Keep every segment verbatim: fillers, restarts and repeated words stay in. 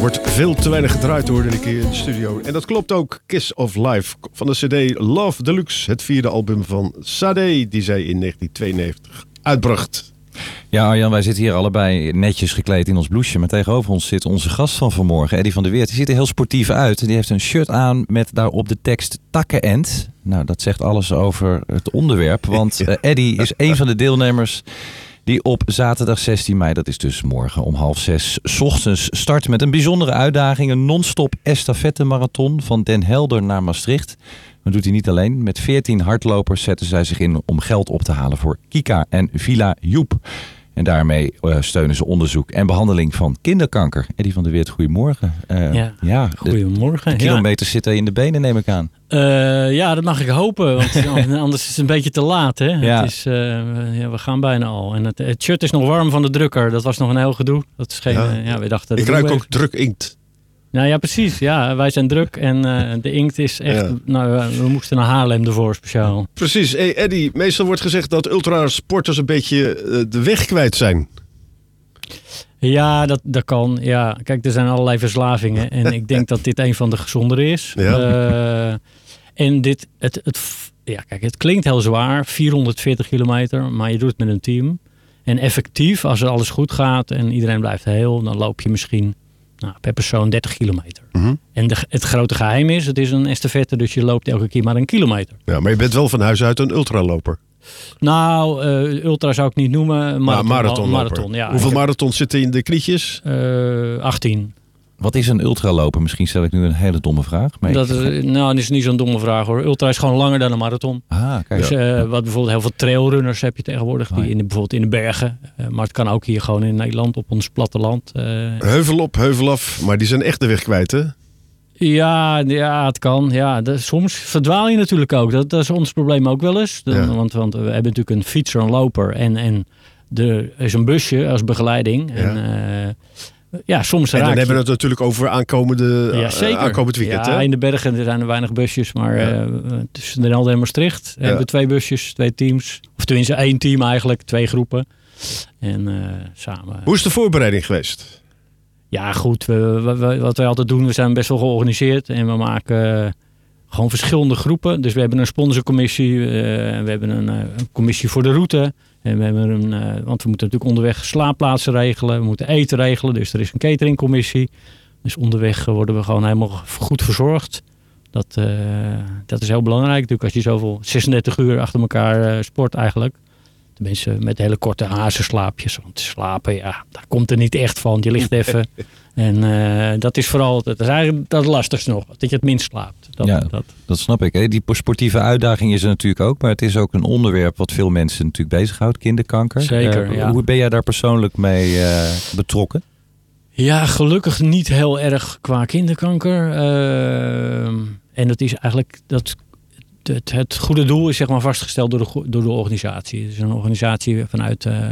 Wordt veel te weinig gedraaid, hoorde ik hier in de studio. En dat klopt ook. Kiss of Life van de cd Love Deluxe. Het vierde album van Sade, die zij in negentien tweeënnegentig uitbracht. Ja, Arjan, wij zitten hier allebei netjes gekleed in ons blouseje. Maar tegenover ons zit onze gast van vanmorgen, Eddy van der Weert. Die ziet er heel sportief uit. Die heeft een shirt aan met daarop de tekst Takkenend. Nou, dat zegt alles over het onderwerp. Want uh, Eddy is een van de deelnemers die op zaterdag zestien mei, dat is dus morgen om half zes 's ochtends, start met een bijzondere uitdaging. Een non-stop estafette-marathon van Den Helder naar Maastricht. Dat doet hij niet alleen. Met veertien hardlopers zetten zij zich in om geld op te halen voor Kika en Villa Joep. En daarmee uh, steunen ze onderzoek en behandeling van kinderkanker. Eddy van der Weert, goedemorgen. Uh, ja, ja, goedemorgen. De, de kilometers ja. zitten in de benen, neem ik aan. Uh, ja, dat mag ik hopen. Want anders is het een beetje te laat. Hè? Ja. Het is, uh, ja, we gaan bijna al. En het, het shirt is nog warm van de drukker. Dat was nog een heel gedoe. Dat is geen, ja. Uh, ja, we dachten, ik ruik ook druk inkt. Nou ja, precies. Ja, wij zijn druk en uh, de inkt is echt... Ja. Nou, we moesten naar Haarlem ervoor speciaal. Precies. Hey Eddy, meestal wordt gezegd dat ultrasporters een beetje uh, de weg kwijt zijn. Ja, dat, dat kan. Ja, kijk, er zijn allerlei verslavingen. En ik denk dat dit een van de gezondere is. Ja. Uh, en dit, het, het, ja, kijk, het klinkt heel zwaar. vierhonderdveertig kilometer, maar je doet het met een team. En effectief, als er alles goed gaat en iedereen blijft heel, dan loop je misschien... Nou, per persoon dertig kilometer. Mm-hmm. En de, het grote geheim is, het is een estafette, dus je loopt elke keer maar een kilometer. Ja, maar je bent wel van huis uit een ultraloper. Nou, uh, ultra zou ik niet noemen. Marathon, nou, marathon, marathon ja. Hoeveel marathons zitten in de knietjes? Uh, achttien. Wat is een ultraloper? Misschien stel ik nu een hele domme vraag. Maar dat, uh, nou, dat is niet zo'n domme vraag hoor. Ultra is gewoon langer dan een marathon. Ah, kijk. Dus uh, wat bijvoorbeeld heel veel trailrunners heb je tegenwoordig. Die in de, bijvoorbeeld in de bergen. Uh, maar het kan ook hier gewoon in Nederland op ons platteland. Uh, heuvel op, heuvel af. Maar die zijn echt de weg kwijt, hè? Ja, ja, het kan. Ja, de, soms verdwaal je natuurlijk ook. Dat, dat is ons probleem ook wel eens. Dan, ja. want, want we hebben natuurlijk een fietser, een loper. En, en er is een busje als begeleiding. Ja. En, uh, ja, soms en dan raak hebben we je... het natuurlijk over aankomende, ja, zeker. Uh, aankomend weekend. Ja, hè? in de bergen er zijn er weinig busjes. Maar ja. uh, tussen Den Helder en Maastricht ja. hebben we twee busjes, twee teams. Of tenminste één team eigenlijk, twee groepen. En uh, samen... Hoe is de voorbereiding geweest? Ja, goed. We, we, we, wat wij altijd doen, we zijn best wel georganiseerd. En we maken uh, gewoon verschillende groepen. Dus we hebben een sponsorcommissie. Uh, we hebben een, uh, een commissie voor de route. En we hebben een, uh, want we moeten natuurlijk onderweg slaapplaatsen regelen. We moeten eten regelen. Dus er is een cateringcommissie. Dus onderweg worden we gewoon helemaal goed verzorgd. Dat, uh, dat is heel belangrijk natuurlijk. Als je zoveel zesendertig uur achter elkaar uh, sport eigenlijk. Tenminste, met hele korte hazenslaapjes. Want slapen, ja, daar komt er niet echt van. Je ligt even. En uh, dat is vooral, dat is eigenlijk dat lastigste nog. Dat je het minst slaapt. Dat, ja, dat. dat snap ik. Hè. Die sportieve uitdaging is er natuurlijk ook. Maar het is ook een onderwerp wat veel mensen natuurlijk bezighoudt. Kinderkanker. Zeker, uh, ja. Hoe ben jij daar persoonlijk mee uh, betrokken? Ja, gelukkig niet heel erg qua kinderkanker. Uh, en dat is eigenlijk... dat Het, het goede doel is zeg maar vastgesteld door de, door de organisatie. Het is een organisatie vanuit... Uh,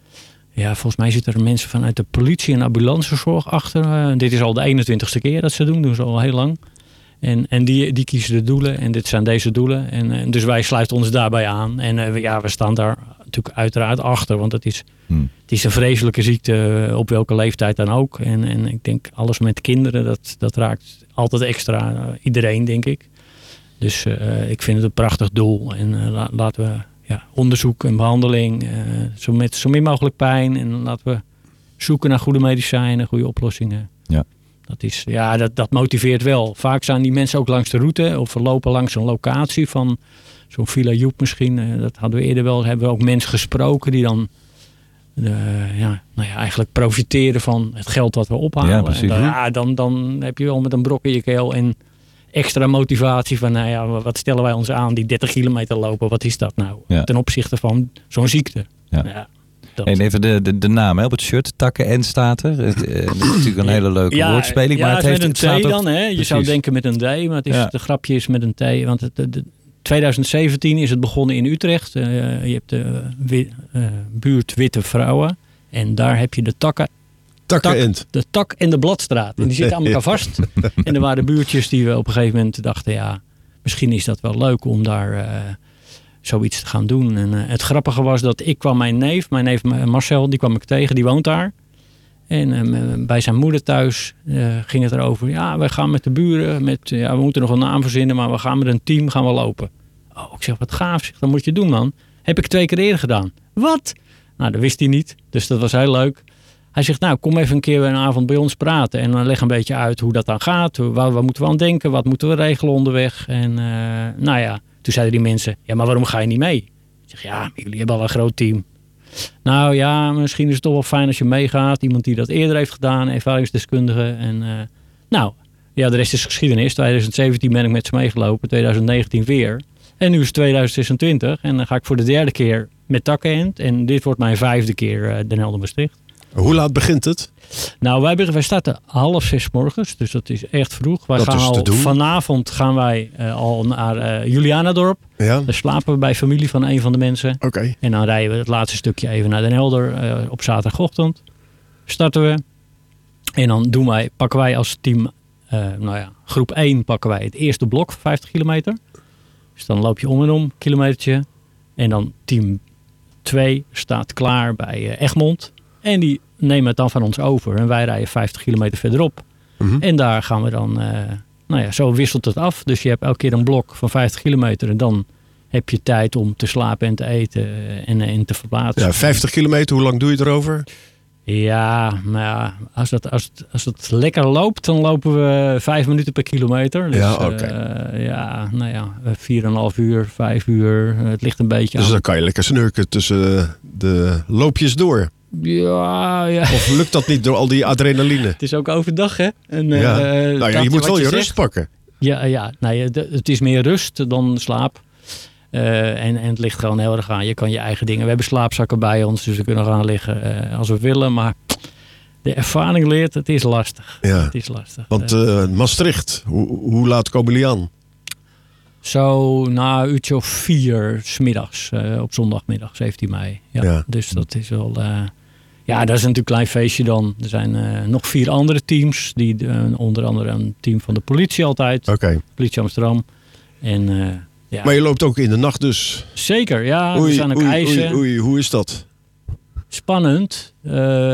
ja, volgens mij zitten er mensen vanuit de politie en ambulancezorg achter. Uh, dit is al de eenentwintigste keer dat ze doen. Doen ze al heel lang. En, en die, die kiezen de doelen. En dit zijn deze doelen. En, en dus wij sluiten ons daarbij aan. En uh, ja, we staan daar natuurlijk uiteraard achter. Want het is, hmm. het is een vreselijke ziekte. Op welke leeftijd dan ook. En, en ik denk alles met kinderen. Dat, dat raakt altijd extra uh, iedereen, denk ik. Dus uh, ik vind het een prachtig doel. En uh, la, laten we ja, onderzoek en behandeling. Uh, zo, met zo min mogelijk pijn. En laten we zoeken naar goede medicijnen, goede oplossingen. Ja. Dat, is, ja, dat, dat motiveert wel. Vaak zijn die mensen ook langs de route. Of we lopen langs een locatie van zo'n Villa Joep misschien. Uh, dat hadden we eerder wel. Hebben we ook mensen gesproken die dan... Uh, ja, nou ja, eigenlijk profiteren van het geld wat we ophalen. Ja, precies. En dan, ja, dan, dan heb je wel met een brok in je keel en... extra motivatie van, nou ja, wat stellen wij ons aan die dertig kilometer lopen? Wat is dat nou? Ja. Ten opzichte van zo'n ziekte. Ja. Ja, en even de, de, de naam hè, op het shirt, Takken en staat er. Het, uh, dat is natuurlijk een hele leuke ja, woordspeling. Ja, maar het het heeft met een T ook, dan. Hè? Je precies. Zou denken met een D, maar het, is, ja. het grapje is met een T. Want het, de, de, twintig zeventien is het begonnen in Utrecht. Uh, je hebt de uh, uh, buurt Witte Vrouwen. En daar heb je de takken. Tak, de Tak en de Bladstraat. En die zitten aan elkaar vast. En er waren buurtjes die we op een gegeven moment dachten... ja, misschien is dat wel leuk om daar uh, zoiets te gaan doen. En uh, het grappige was dat ik kwam mijn neef... mijn neef Marcel, die kwam ik tegen, die woont daar. En uh, bij zijn moeder thuis uh, ging het erover. Ja, wij gaan met de buren. Met, ja, we moeten nog een naam verzinnen. Maar we gaan met een team gaan we lopen. Oh, ik zeg, wat gaaf. Zeg, dat moet je doen, man. Heb ik twee keer eerder gedaan. Wat? Nou, dat wist hij niet. Dus dat was heel leuk. Hij zegt, nou, kom even een keer een avond bij ons praten. En dan leg een beetje uit hoe dat dan gaat. Waar, waar moeten we aan denken? Wat moeten we regelen onderweg? En uh, nou ja, toen zeiden die mensen, ja, maar waarom ga je niet mee? Ik zeg, ja, jullie hebben al een groot team. Nou ja, misschien is het toch wel fijn als je meegaat. Iemand die dat eerder heeft gedaan, ervaringsdeskundige. En uh, nou, ja, de rest is geschiedenis. twintig zeventien ben ik met ze meegelopen, twintig negentien weer. En nu is het twintig zesentwintig en dan ga ik voor de derde keer met Takkenend. En dit wordt mijn vijfde keer uh, Den Helder Maastricht. Hoe laat begint het? Nou, wij, wij starten half zes morgens, dus dat is echt vroeg. Wij dat gaan is al, te doen. Vanavond gaan wij uh, al naar uh, Julianadorp. Ja. Daar slapen we bij familie van een van de mensen. Oké. Okay. En dan rijden we het laatste stukje even naar Den Helder uh, op zaterdagochtend. Starten we. En dan doen wij, pakken wij als team, uh, nou ja, groep één pakken wij het eerste blok, vijftig kilometer. Dus dan loop je om en om, een kilometertje. En dan team twee staat klaar bij uh, Egmond. En die nemen het dan van ons over. En wij rijden vijftig kilometer verderop. Mm-hmm. En daar gaan we dan, uh, nou ja, zo wisselt het af. Dus je hebt elke keer een blok van vijftig kilometer. En dan heb je tijd om te slapen en te eten en, en te verplaatsen. Ja, vijftig kilometer, hoe lang doe je erover? Ja, maar ja, als, dat, als, het, als het lekker loopt, dan lopen we vijf minuten per kilometer. Dus, ja, oké. Okay. Uh, ja, nou ja, vier en een half uur, vijf uur. Uh, het ligt een beetje Dus aan. dan kan je lekker snurken tussen de loopjes door. Ja, ja. Of lukt dat niet door al die adrenaline? Het is ook overdag, hè? En, ja. uh, nou ja, je moet wel je, je rust pakken. Ja, ja. Nou, het is meer rust dan slaap. Uh, en, en het ligt gewoon heel erg aan. Je kan je eigen dingen. We hebben slaapzakken bij ons, dus we kunnen gaan liggen uh, als we willen. Maar de ervaring leert, het is lastig. Ja. Het is lastig. Want uh, Maastricht, hoe, hoe laat komen jullie aan? Zo na een uurtje of vier 's middags, uh, op zondagmiddag, zeventien mei. Ja, ja. Dus dat is wel... Uh, ja, dat is natuurlijk een klein feestje dan. Er zijn uh, nog vier andere teams. Die, uh, onder andere een team van de politie altijd. Okay. Politie Amsterdam. En... Uh, ja. Maar je loopt ook in de nacht dus? Zeker, ja. Oei, er zijn ook oei, eisen. Oei, oei, hoe is dat? Spannend. Uh,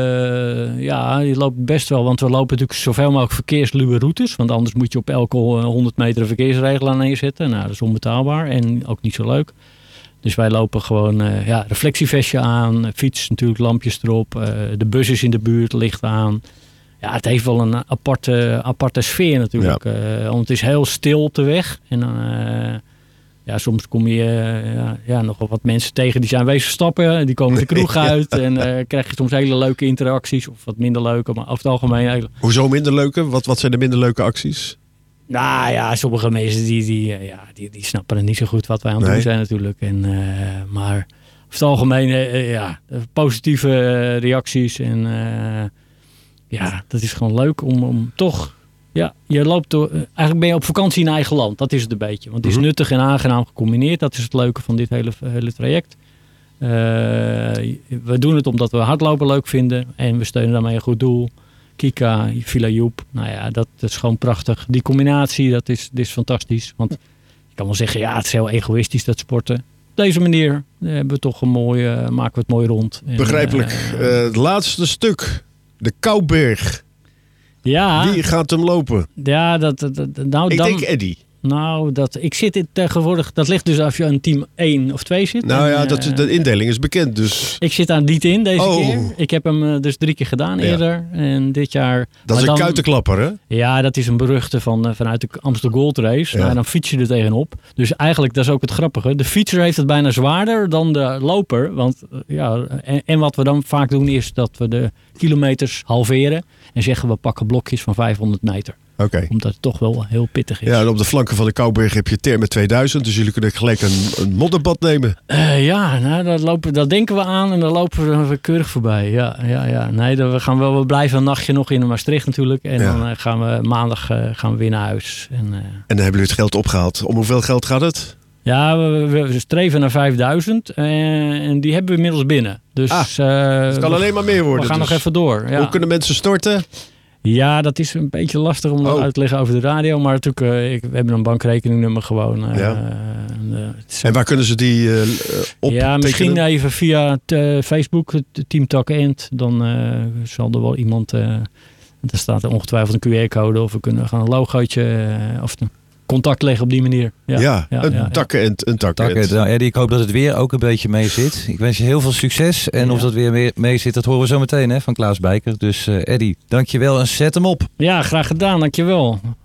ja, je loopt best wel. Want we lopen natuurlijk zoveel mogelijk verkeersluwe routes. Want anders moet je op elke honderd meter een verkeersregel aan neerzetten. Nou, dat is onbetaalbaar en ook niet zo leuk. Dus wij lopen gewoon uh, ja, reflectievestje aan. Fiets natuurlijk, lampjes erop. Uh, de bus is in de buurt, licht aan. Ja, het heeft wel een aparte, aparte sfeer natuurlijk. Ja. Uh, want het is heel stil op de weg. En dan... Uh, Ja, soms kom je uh, ja, ja, nog wel wat mensen tegen die zijn wezen stappen. Die komen de kroeg uit. En uh, krijg je soms hele leuke interacties. Of wat minder leuke, maar over het algemeen... Hele... Hoezo minder leuke? Wat, wat zijn de minder leuke acties? Nou ja, sommige mensen die, die, uh, ja, die, die snappen het niet zo goed wat wij aan het nee. doen zijn natuurlijk. En, uh, maar over het algemeen, uh, ja, positieve uh, reacties. En uh, ja, dat is gewoon leuk om, om toch... Ja, je loopt door, eigenlijk ben je op vakantie in eigen land. Dat is het een beetje. Want het is mm-hmm. nuttig en aangenaam gecombineerd. Dat is het leuke van dit hele, hele traject. Uh, we doen het omdat we hardlopen leuk vinden. En we steunen daarmee een goed doel. Kika, Villa Joep. Nou ja, dat, dat is gewoon prachtig. Die combinatie, dat is, dat is fantastisch. Want je kan wel zeggen, ja, het is heel egoïstisch dat sporten. Op deze manier hebben we toch een mooi, uh, maken we het mooi rond. En, begrijpelijk. Uh, uh, het laatste stuk. De Kouberg. Ja. Wie gaat hem lopen? Ja, dat, dat, dat nou ik dan, denk Eddy. Nou, dat, ik zit in tegenwoordig... Dat ligt dus als je aan team één of twee zit. Nou en, ja, dat, de indeling is bekend, dus... Ik zit aan niet in deze oh. keer. Ik heb hem uh, dus drie keer gedaan eerder. Ja. En dit jaar... Dat is een dan, kuitenklapper, hè? Ja, dat is een beruchte van, uh, vanuit de Amstel Gold Race. Ja. Nou, dan fiets je er tegenop. Dus eigenlijk, dat is ook het grappige. De fietser heeft het bijna zwaarder dan de loper. Want uh, ja, en, en wat we dan vaak doen is dat we de kilometers halveren. En zeggen we pakken blokjes van vijfhonderd meter. Okay. Omdat het toch wel heel pittig is. Ja, en op de flanken van de Kouberg heb je Therme tweeduizend. Dus jullie kunnen gelijk een, een modderbad nemen. Uh, ja, nou, dat, lopen, dat denken we aan en dan lopen we keurig voorbij. Ja, ja, ja. Nee, we, gaan wel, we blijven een nachtje nog in Maastricht natuurlijk. En ja. dan uh, gaan we maandag uh, gaan we weer naar huis. En, uh, en dan hebben jullie het geld opgehaald. Om hoeveel geld gaat het? Ja, we, we, we streven naar vijfduizend. Uh, en die hebben we inmiddels binnen. Dus, ah, uh, het kan alleen maar meer worden. We gaan dus. nog even door. Ja. Hoe kunnen mensen storten? Ja, dat is een beetje lastig om dat Oh. uit te leggen over de radio. Maar natuurlijk, uh, ik, we hebben een bankrekeningnummer gewoon. Uh, Ja. uh, uh, En waar kunnen ze die uh, op? Ja, misschien even via t, uh, Facebook, het Team Tak End. Dan uh, zal er wel iemand... Uh, er staat er ongetwijfeld een Q R-code. Of we kunnen gaan een logootje uh, of een contact leggen op die manier. Ja, ja, ja een ja, takkenend. Een takkenend. Takken, nou, Eddie, ik hoop dat het weer ook een beetje mee zit. Ik wens je heel veel succes. En of Ja. dat weer mee, mee zit, dat horen we zo meteen hè, van Klaas Bijker. Dus uh, Eddie, dankjewel en zet hem op. Ja, graag gedaan. Dankjewel.